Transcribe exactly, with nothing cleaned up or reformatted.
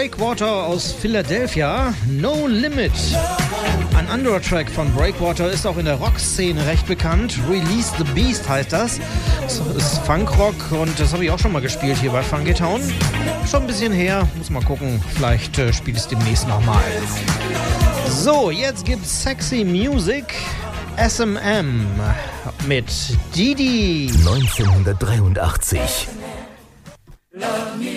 Breakwater aus Philadelphia, No Limit. Ein anderer Track von Breakwater ist auch in der Rockszene recht bekannt. Release the Beast heißt das. Das ist Funkrock und das habe ich auch schon mal gespielt hier bei Funky Town. Schon ein bisschen her, muss mal gucken. Vielleicht äh, spielt es demnächst nochmal. So, jetzt gibt's Sexy Music. S M M mit Didi. neunzehnhundertdreiundachtzig. Love me.